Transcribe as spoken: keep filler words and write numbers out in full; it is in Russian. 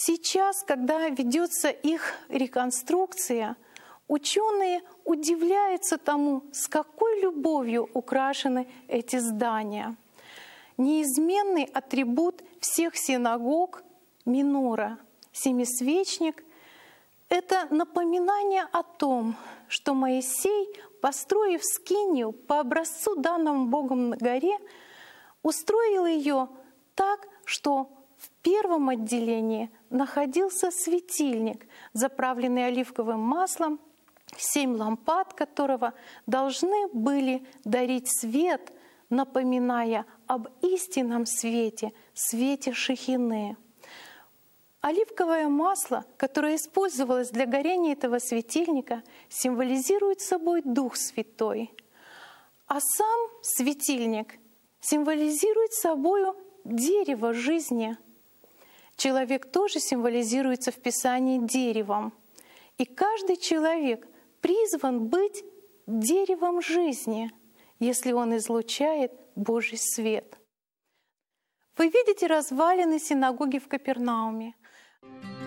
Сейчас, когда ведется их реконструкция, ученые удивляются тому, с какой любовью украшены эти здания. Неизменный атрибут всех синагог — минора, семисвечник — это напоминание о том, что Моисей, построив скинию по образцу, данному Богом на горе, устроил ее так, что в первом отделении находился светильник, заправленный оливковым маслом, семь лампад которого должны были дарить свет, напоминая об истинном свете, свете Шехины. Оливковое масло, которое использовалось для горения этого светильника, символизирует собой Дух Святой, а сам светильник символизирует собою дерево жизни. Человек тоже символизируется в Писании деревом, и каждый человек призван быть деревом жизни, если он излучает Божий свет. Вы видите развалины синагоги в Капернауме.